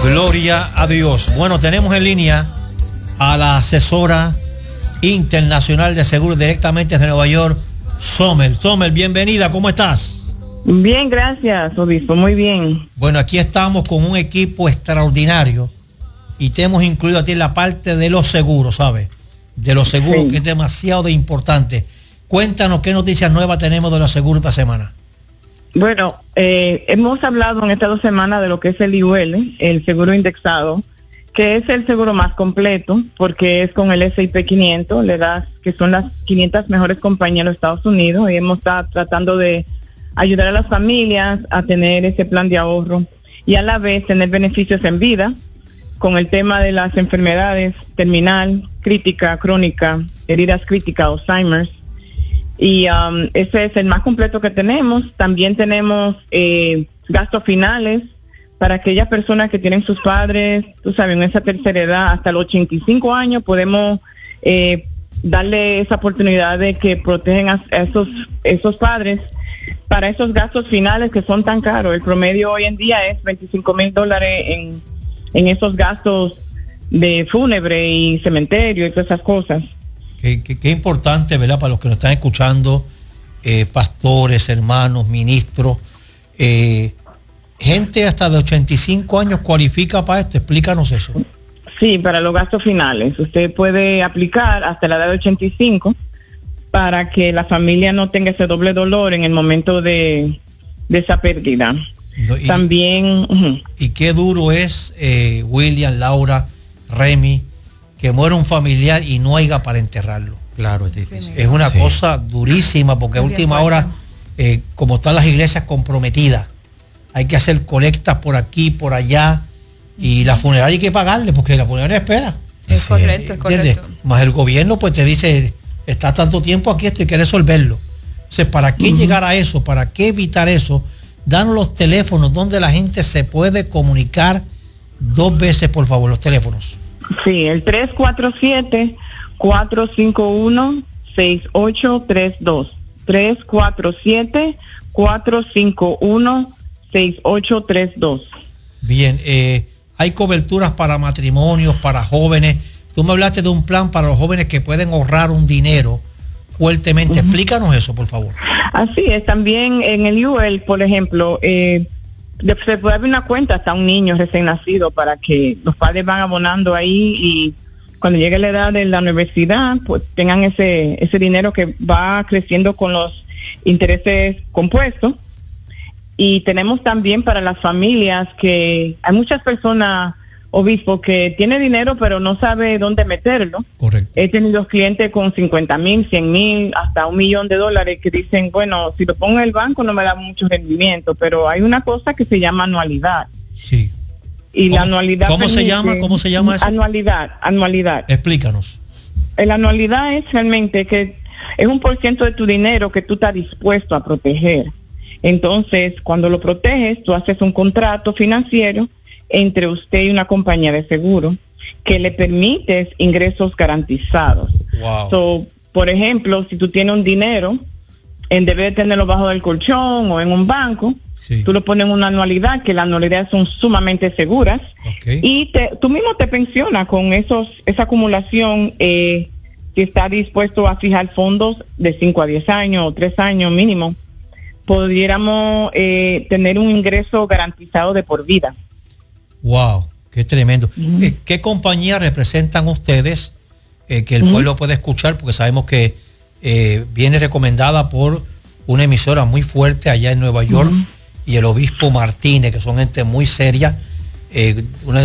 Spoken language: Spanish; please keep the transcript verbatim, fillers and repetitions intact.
Gloria a Dios. Bueno, tenemos en línea a la asesora internacional de seguros directamente desde Nueva York, Sommer. Sommer, bienvenida, ¿cómo estás? Bien, gracias, obispo, muy bien. Bueno, aquí estamos con un equipo extraordinario y te hemos incluido a ti en la parte de los seguros, ¿sabes? De los seguros, sí, que es demasiado de importante. Cuéntanos qué noticias nuevas tenemos de los seguros esta semana. Bueno, eh, hemos hablado en estas dos semanas de lo que es el I U L, el seguro indexado, que es el seguro más completo porque es con el ese y pe quinientos, le das que son las quinientas mejores compañías en los Estados Unidos, y hemos estado tratando de ayudar a las familias a tener ese plan de ahorro y a la vez tener beneficios en vida con el tema de las enfermedades terminal, crítica, crónica, heridas críticas, Alzheimer's. Y um, ese es el más completo que tenemos. También tenemos eh, gastos finales para aquellas personas que tienen sus padres, tú sabes, en esa tercera edad, hasta los ochenta y cinco años, podemos eh, darle esa oportunidad de que protegen a esos, esos padres para esos gastos finales que son tan caros. El promedio hoy en día es veinticinco mil dólares en, en esos gastos de fúnebre y cementerio y todas esas cosas. Qué, qué, qué importante, ¿verdad? Para los que nos están escuchando, eh, pastores, hermanos, ministros, eh, gente hasta de ochenta y cinco años cualifica para esto. Explícanos eso. Sí, para los gastos finales. Usted puede aplicar hasta la edad de ochenta y cinco para que la familia no tenga ese doble dolor en el momento de, de esa pérdida. No, y, También... Uh-huh. Y qué duro es, eh, William, Laura, Remy, que muere un familiar y no haya para enterrarlo. Claro, es difícil. Sí, es una sí. cosa durísima, porque a última hora, eh, como están las iglesias comprometidas, hay que hacer colectas por aquí, por allá, y la funeraria hay que pagarle, porque la funeraria espera. Es sí. correcto, es ¿Entiendes? correcto. Más el gobierno pues te dice, está tanto tiempo aquí, esto hay que resolverlo. Entonces, ¿para qué uh-huh. llegar a eso? ¿Para qué evitar eso? Danos los teléfonos donde la gente se puede comunicar dos veces, por favor, los teléfonos. Sí, el tres cuatro siete, cuatro cinco uno, seis ocho tres dos. tres cuatro siete, cuatro cinco uno, seis ocho tres dos. Bien, eh, hay coberturas para matrimonios, para jóvenes. Tú me hablaste de un plan para los jóvenes que pueden ahorrar un dinero fuertemente. Uh-huh. Explícanos eso, por favor. Así es, también en el I U L, por ejemplo, eh, se puede abrir una cuenta hasta un niño recién nacido para que los padres van abonando ahí y cuando llegue la edad de la universidad, pues tengan ese ese dinero que va creciendo con los intereses compuestos. Y tenemos también para las familias que hay muchas personas, obispo, que tiene dinero pero no sabe dónde meterlo. Correcto. He tenido clientes con cincuenta mil, cien mil, hasta un millón de dólares que dicen, bueno, si lo pongo en el banco no me da mucho rendimiento, pero hay una cosa que se llama anualidad. Sí. Y la anualidad. ¿Cómo se llama? ¿Cómo se llama eso? Anualidad, anualidad. Explícanos. La anualidad es realmente que es un por ciento de tu dinero que tú estás dispuesto a proteger. Entonces, cuando lo proteges, tú haces un contrato financiero entre usted y una compañía de seguro que le permites ingresos garantizados. Wow. So, por ejemplo, si tú tienes un dinero, en vez de tenerlo bajo del colchón o en un banco, sí. tú lo pones en una anualidad, que las anualidades son sumamente seguras, okay. y te, tú mismo te pensionas con esos esa acumulación, eh, si estás dispuesto a fijar fondos de cinco a diez años o tres años mínimo, pudiéramos eh, tener un ingreso garantizado de por vida. Wow, qué tremendo. Uh-huh. Eh, ¿Qué compañía representan ustedes eh, que el uh-huh. pueblo puede escuchar? Porque sabemos que eh, viene recomendada por una emisora muy fuerte allá en Nueva York uh-huh. y el obispo Martínez, que son gente muy seria. Eh, una